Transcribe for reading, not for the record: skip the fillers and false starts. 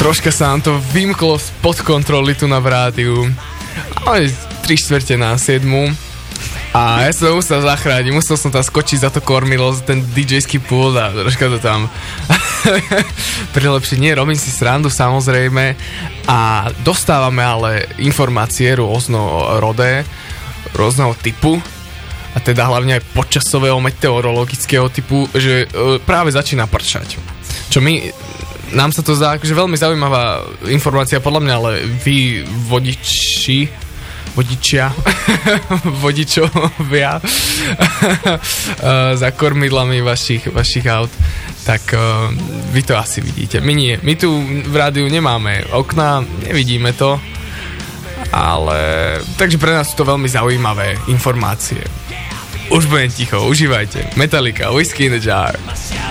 Troška sa nám to vymklo spod kontroly tu na rádiu. Ale 3:45. A ja som musel zachrániť, musel som tam skočiť za to kormidlo, ten DJ-ský pult a troška to tam prilepšiť. Nie, robím si srandu samozrejme a dostávame ale informácie rôzneho typu a teda hlavne aj počasového meteorologického typu, že práve začína pršať. Čo nám sa to zdá, že veľmi zaujímavá informácia podľa mňa, ale vy vodičovia za kormidlami vašich aut, tak vy to asi vidíte. My nie. My tu v rádiu nemáme okná, nevidíme to, ale takže pre nás sú to veľmi zaujímavé informácie. Už budem ticho, užívajte. Metallica, Whiskey in the Jar.